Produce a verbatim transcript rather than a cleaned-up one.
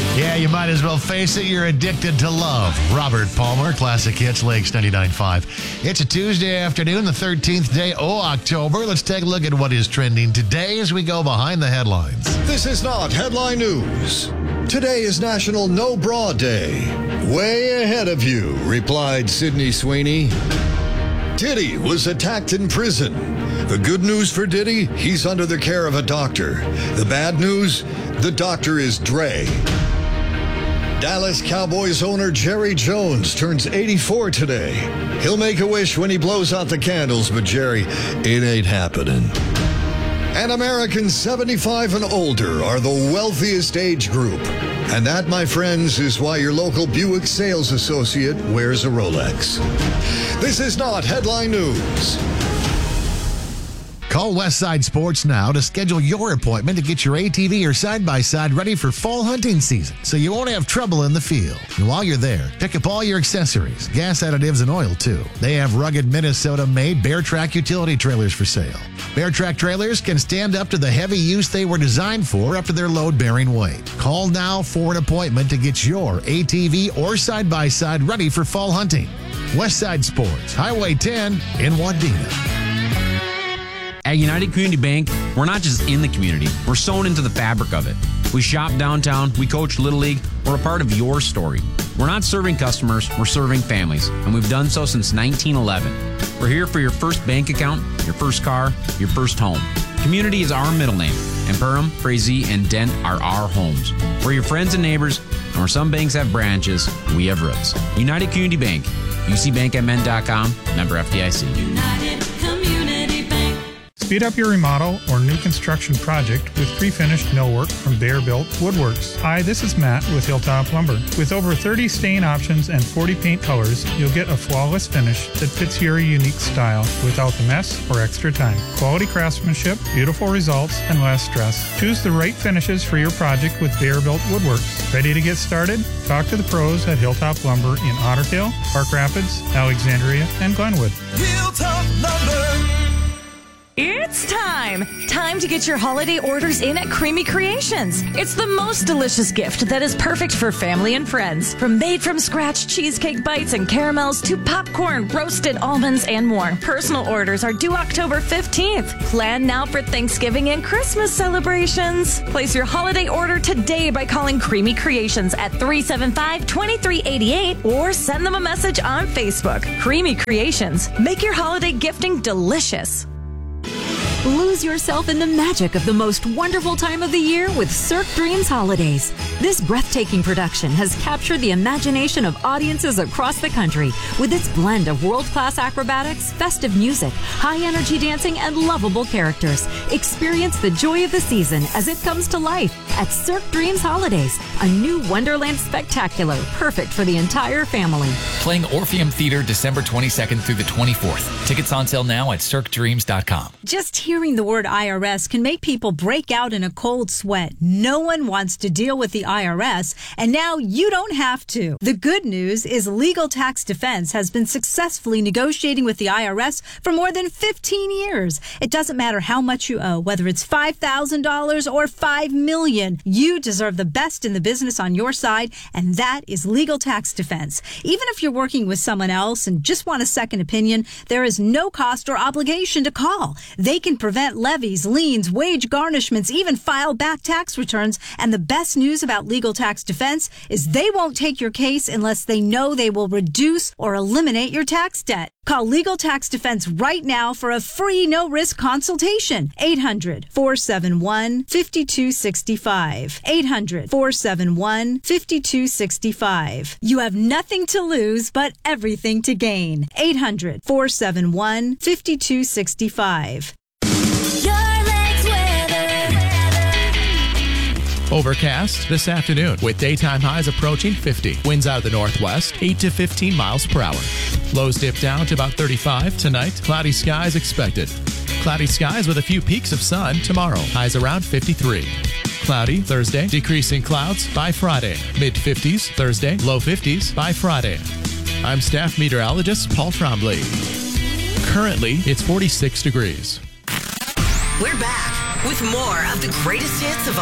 Yeah, you might as well face it. You're addicted to love. Robert Palmer, Classic Hits, Lakes ninety-nine point five. It's a Tuesday afternoon, the thirteenth day of October. Let's take a look at what is trending today as we go behind the headlines. This is not headline news. Today is National No Bra Day. Way ahead of you, replied Sydney Sweeney. Diddy was attacked in prison. The good news for Diddy, he's under the care of a doctor. The bad news, the doctor is Dre. Dallas Cowboys owner Jerry Jones turns eighty-four today. He'll make a wish when he blows out the candles, but Jerry, it ain't happening. And Americans seventy-five and older are the wealthiest age group. And that, my friends, is why your local Buick sales associate wears a Rolex. This is not headline news. Call Westside Sports now to schedule your appointment to get your A T V or side-by-side ready for fall hunting season so you won't have trouble in the field. And while you're there, pick up all your accessories, gas additives, and oil, too. They have rugged Minnesota-made Bear Track utility trailers for sale. Bear Track trailers can stand up to the heavy use they were designed for up to their load-bearing weight. Call now for an appointment to get your A T V or side-by-side ready for fall hunting. Westside Sports, Highway ten in Wadena. At United Community Bank, we're not just in the community, we're sewn into the fabric of it. We shop downtown, we coach Little League, we're a part of your story. We're not serving customers, we're serving families, and we've done so since nineteen eleven. We're here for your first bank account, your first car, your first home. Community is our middle name, and Perham, Frazee, and Dent are our homes. We're your friends and neighbors, and where some banks have branches, we have roots. United Community Bank, U C bank m n dot com, member F D I C. United Community Bank. Speed up your remodel or new construction project with pre-finished millwork from Bear Built Woodworks. Hi, this is Matt with Hilltop Lumber. With over thirty stain options and forty paint colors, you'll get a flawless finish that fits your unique style without the mess or extra time. Quality craftsmanship, beautiful results, and less stress. Choose the right finishes for your project with Bear Built Woodworks. Ready to get started? Talk to the pros at Hilltop Lumber in Otter Tail, Park Rapids, Alexandria, and Glenwood. Hilltop Lumber. It's time! Time to get your holiday orders in at Creamy Creations. It's the most delicious gift that is perfect for family and friends. From made-from-scratch cheesecake bites and caramels to popcorn, roasted almonds, and more. Personal orders are due October fifteenth. Plan now for Thanksgiving and Christmas celebrations. Place your holiday order today by calling Creamy Creations at three seven five, two three eight eight or send them a message on Facebook. Creamy Creations. Make your holiday gifting delicious. Lose yourself in the magic of the most wonderful time of the year with Cirque Dreams Holidays. This breathtaking production has captured the imagination of audiences across the country with its blend of world-class acrobatics, festive music, high-energy dancing, and lovable characters. Experience the joy of the season as it comes to life at Cirque Dreams Holidays, a new Wonderland spectacular perfect for the entire family. Playing Orpheum Theater December twenty-second through the twenty-fourth. Tickets on sale now at cirque dreams dot com. Just hearing the word I R S can make people break out in a cold sweat. No one wants to deal with the I R S, and now you don't have to. The good news is Legal Tax Defense has been successfully negotiating with the I R S for more than fifteen years. It doesn't matter how much you owe, whether it's five thousand dollars or five million dollars. You deserve the best in the business on your side, and that is Legal Tax Defense. Even if you're working with someone else and just want a second opinion, there is no cost or obligation to call. They can prevent levies, liens, wage garnishments, even file back tax returns. And the best news about Legal Tax Defense is they won't take your case unless they know they will reduce or eliminate your tax debt. Call Legal Tax Defense right now for a free no-risk consultation. eight hundred, four seven one, five two six five. eight hundred, four seven one, five two six five. You have nothing to lose but everything to gain. eight hundred, four seven one, five two six five. Overcast this afternoon with daytime highs approaching fifty. Winds out of the northwest, eight to fifteen miles per hour. Lows dip down to about thirty-five tonight. Cloudy skies expected. Cloudy skies with a few peaks of sun tomorrow. Highs around fifty-three. Cloudy Thursday, decreasing clouds by Friday. Mid fifties Thursday, low fifties by Friday. I'm staff meteorologist Paul Trombley. Currently, it's forty-six degrees. We're back with more of the greatest hits of